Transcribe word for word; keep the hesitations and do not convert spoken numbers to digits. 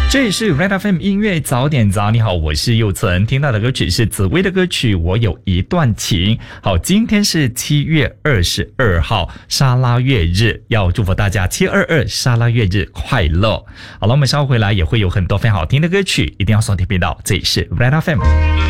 这里是 Red F M 音乐早点早，你好，我是佑存，听到的歌曲是紫薇的歌曲《我有一段情》。好，今天是七月二十二号，沙拉月日，要祝福大家七二二沙拉月日快乐。好了，我们稍后回来也会有很多非常好听的歌曲，一定要锁定频道，这里是 Red F M。